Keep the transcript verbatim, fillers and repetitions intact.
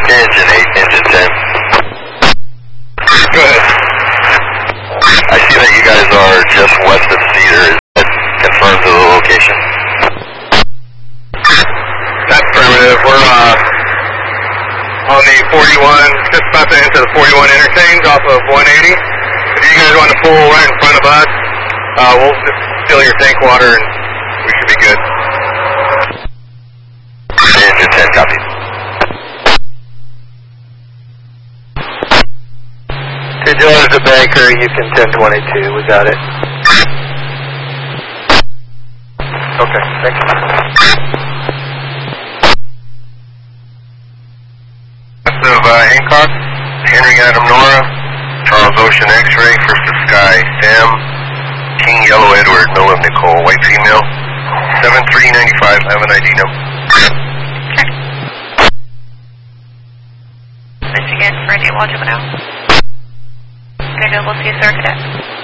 Engine eight, engine ten. Go ahead. I see that you guys are just west of Cedar. Is that confirmed to the location? That's primitive. We're uh, on the forty-one, just about to enter the forty-one interchange off of one eighty. If you guys want to pull right in front of us, uh, we'll just fill your tank water and we should be good. Engine ten, copy. Two dollars to Baker, you can ten twenty-two, we got it. Okay, thank you. West of uh, Hancock, Henry Adam Nora, Charles Ocean X-Ray, First of Sky, Sam, King Yellow Edward, Noah Nicole, white female, seven three nine five, have an I D number. Michigan, Randy Wajimano. Available to you, sir, cadet.